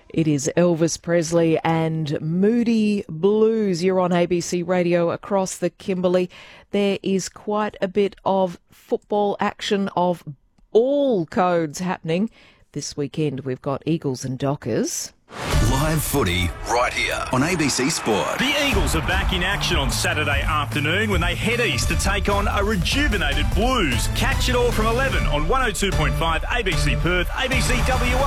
It is Elvis Presley and Moody Blues. You're on ABC Radio across the Kimberley. There is quite a bit of football action of all codes happening. This weekend we've got Eagles and Dockers. Live footy right here on ABC Sport. The Eagles are back in action on Saturday afternoon when they head east to take on a rejuvenated Blues. Catch it all from 11 on 102.5 ABC Perth, ABC WA.